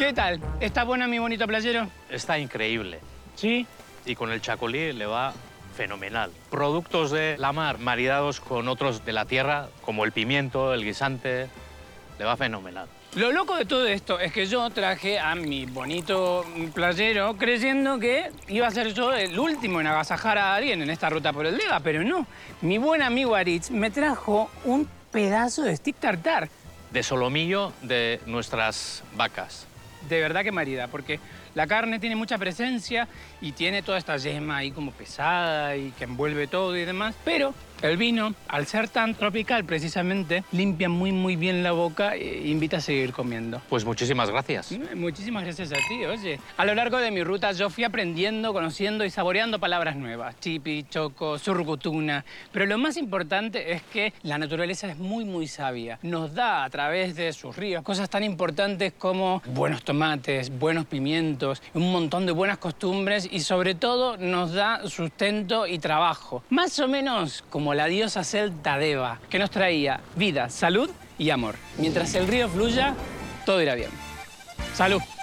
¿Qué tal? ¿Está bueno mi bonito playero? Está increíble. Sí. Y con el chacolí le va fenomenal. Productos de la mar maridados con otros de la tierra, como el pimiento, el guisante, le va fenomenal. Lo loco de todo esto es que yo traje a mi bonito playero creyendo que iba a ser yo el último en agasajar a alguien en esta ruta por el Deva, pero no. Mi buen amigo Aritz me trajo un pedazo de stick tartar. De solomillo de nuestras vacas. De verdad que marida, porque la carne tiene mucha presencia y tiene toda esta yema ahí como pesada y que envuelve todo y demás. Pero el vino, al ser tan tropical precisamente, limpia muy bien la boca e invita a seguir comiendo. Pues muchísimas gracias. Muchísimas gracias a ti, oye. A lo largo de mi ruta yo fui aprendiendo, conociendo y saboreando palabras nuevas. Chipi, choco, surgutuna. Pero lo más importante es que la naturaleza es muy sabia. Nos da a través de sus ríos cosas tan importantes como buenos tomates, buenos pimientos, un montón de buenas costumbres y sobre todo nos da sustento y trabajo. Más o menos como la diosa celta Deva, que nos traía vida, salud y amor. Mientras el río fluya, todo irá bien. ¡Salud!